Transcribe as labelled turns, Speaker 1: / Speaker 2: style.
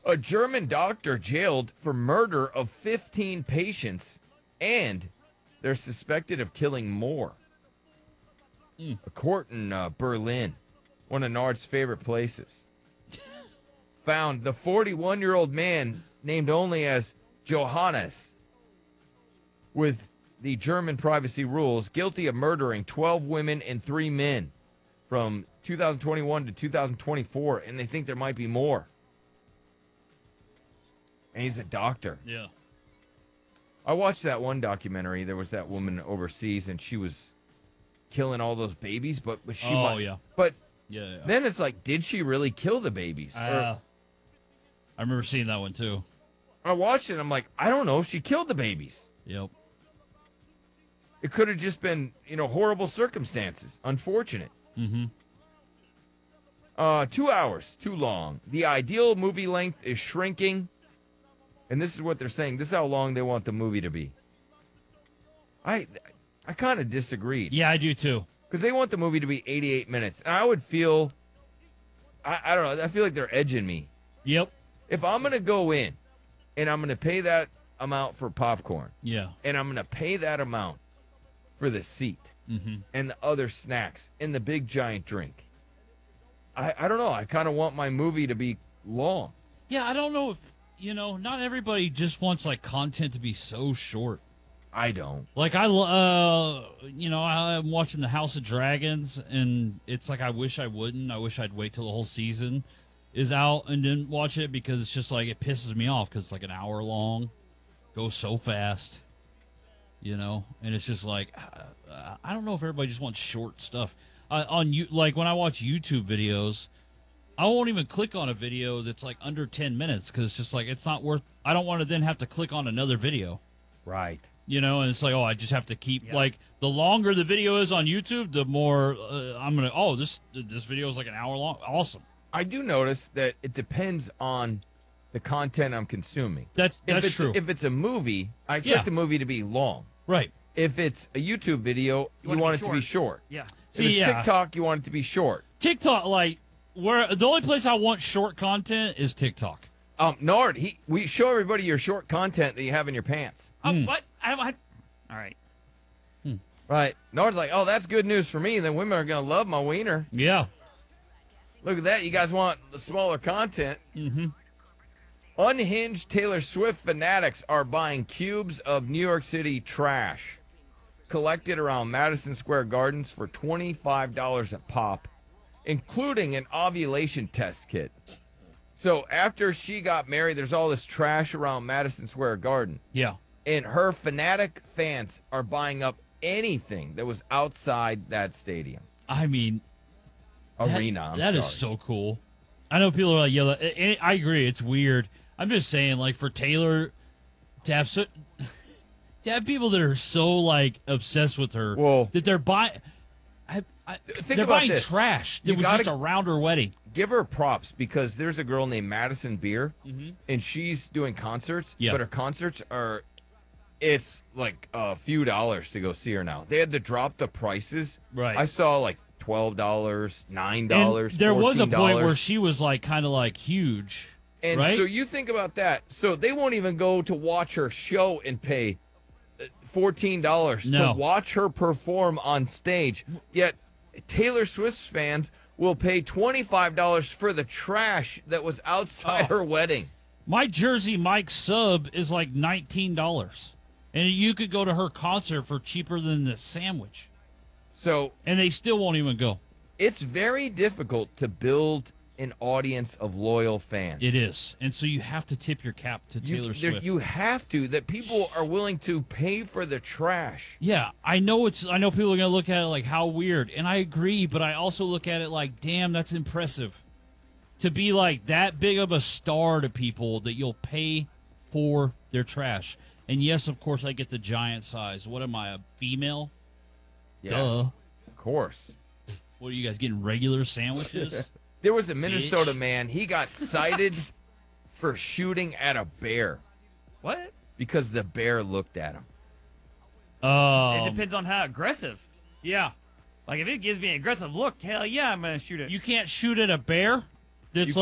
Speaker 1: A German doctor jailed for murder of 15 patients, and they're suspected of killing more. A court in Berlin, one of Nard's favorite places, found the 41-year-old man named only as Johannes with the German privacy rules guilty of murdering 12 women and 3 men from 2021 to 2024, and they think there might be more. And he's a doctor.
Speaker 2: Yeah.
Speaker 1: I watched that one documentary. There was that woman overseas, and she was killing all those babies, but she might.
Speaker 2: Yeah.
Speaker 1: But
Speaker 2: Yeah.
Speaker 1: then it's like, did she really kill the babies?
Speaker 2: I remember seeing that one too.
Speaker 1: I watched it. I'm like, I don't know if she killed the babies.
Speaker 2: Yep.
Speaker 1: It could have just been, horrible circumstances. Unfortunate.
Speaker 2: Mm-hmm.
Speaker 1: 2 hours, too long. The ideal movie length is shrinking. And this is what they're saying. This is how long they want the movie to be. I kind of disagreed.
Speaker 2: Yeah, I do too.
Speaker 1: Because they want the movie to be 88 minutes. And I would feel, I don't know, I feel like they're edging me.
Speaker 2: Yep.
Speaker 1: If I'm going to go in and I'm going to pay that amount for popcorn.
Speaker 2: Yeah.
Speaker 1: And I'm going to pay that amount for the seat and the other snacks and the big giant drink. I don't know. I kind of want my movie to be long.
Speaker 2: Yeah, I don't know if, not everybody just wants, like, content to be so short.
Speaker 1: I don't.
Speaker 2: Like, I'm watching The House of Dragons, and it's like I wish I wouldn't. I wish I'd wait till the whole season is out and then watch it, because it's just like it pisses me off because it's like an hour long, goes so fast, and it's just like I don't know if everybody just wants short stuff. Like when I watch YouTube videos, I won't even click on a video that's like under 10 minutes because it's just like it's not worth. I don't want to then have to click on another video.
Speaker 1: Right.
Speaker 2: And it's like, I just have to keep, like, the longer the video is on YouTube, the more I'm going to, this video is like an hour long. Awesome.
Speaker 1: I do notice that it depends on the content I'm consuming.
Speaker 2: That's true.
Speaker 1: If it's a movie, I expect the movie to be long.
Speaker 2: Right.
Speaker 1: If it's a YouTube video, you want it to be short.
Speaker 3: Yeah.
Speaker 1: If it's TikTok, you want it to be short.
Speaker 2: TikTok, like, where the only place I want short content is TikTok.
Speaker 1: Nard, we show everybody your short content that you have in your pants.
Speaker 3: What? All right.
Speaker 1: Right. Nard's like, that's good news for me. Then women are going to love my wiener.
Speaker 2: Yeah.
Speaker 1: Look at that. You guys want the smaller content.
Speaker 2: Mm-hmm.
Speaker 1: Unhinged Taylor Swift fanatics are buying cubes of New York City trash collected around Madison Square Gardens for $25 a pop, including an ovulation test kit. So after she got married, there's all this trash around Madison Square Garden.
Speaker 2: Yeah.
Speaker 1: And her fanatic fans are buying up anything that was outside that stadium.
Speaker 2: I mean,
Speaker 1: arena.
Speaker 2: That is so cool. I know people are like, I agree. It's weird. I'm just saying, like, for Taylor to have people that are so, like, obsessed with her that they're buying. They're buying trash that was just around her wedding.
Speaker 1: Give her props, because there's a girl named Madison Beer, and she's doing concerts, but her concerts are, it's like a few dollars to go see her now. They had to drop the prices.
Speaker 2: Right.
Speaker 1: I saw like $12, $9,
Speaker 2: and
Speaker 1: $14.
Speaker 2: there was a point where she was like kind of like huge.
Speaker 1: And
Speaker 2: right?
Speaker 1: so you think about that. So they won't even go to watch her show and pay $14 to watch her perform on stage. Yet Taylor Swift's fans will pay $25 for the trash that was outside her wedding.
Speaker 2: My Jersey Mike sub is like $19. And you could go to her concert for cheaper than the sandwich. And they still won't even go.
Speaker 1: It's very difficult to build an audience of loyal fans.
Speaker 2: It is. And so you have to tip your cap to Taylor Swift.
Speaker 1: You have to. That people are willing to pay for the trash.
Speaker 2: Yeah, I know people are going to look at it like, how weird. And I agree, but I also look at it like, damn, that's impressive. To be like that big of a star to people that you'll pay for their trash. And yes, of course, I get the giant size. What am I, a female?
Speaker 1: Yes,
Speaker 2: Duh.
Speaker 1: Of course.
Speaker 2: What, are you guys getting regular sandwiches?
Speaker 1: There was a Minnesota man. He got cited for shooting at a bear.
Speaker 3: What?
Speaker 1: Because the bear looked at him.
Speaker 3: It depends on how aggressive.
Speaker 2: Yeah.
Speaker 3: Like, if it gives me an aggressive look, hell yeah, I'm going to shoot it.
Speaker 2: You can't shoot at a bear? That's